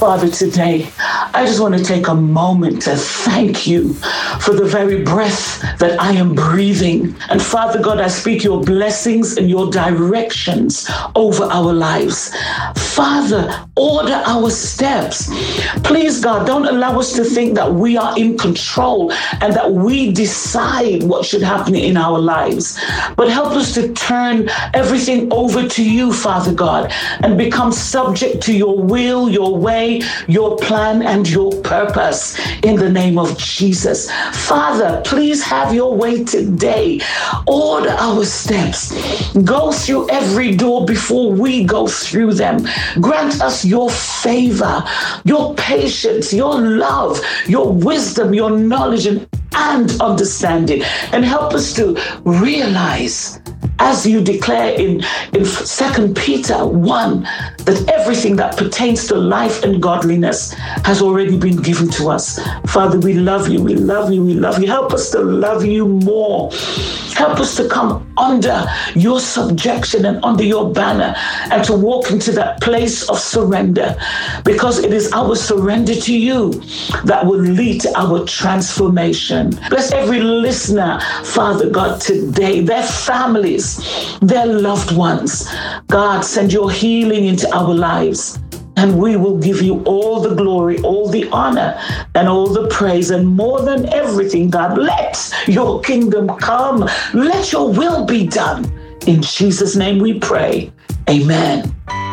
Father, today, I just want to take a moment to thank you for the very breath that I am breathing. And Father God, I speak your blessings and your directions over our lives. Father, order our steps. Please, God, don't allow us to think that we are in control and that we decide what should happen in our lives. But help us to turn everything over to you, Father God, and become subject to your will, your way, your plan, and your purpose in the name of Jesus. Father, please have your way today. Order our steps. Go through every door before we go through them. Grant us your favor, your patience, your love, your wisdom, your knowledge, and understanding. And help us to realize, as you declare in 2 Peter 1, that everything that pertains to life and godliness has already been given to us. Father, we love you, we love you, we love you. Help us to love you more. Help us to come under your subjection and under your banner and to walk into that place of surrender, because it is our surrender to you that will lead to our transformation. Bless every listener, Father God, today, their families, their loved ones. God, send your healing into our lives. And we will give you all the glory, all the honor, and all the praise. And more than everything, God, let your kingdom come. Let your will be done. In Jesus' name we pray. Amen.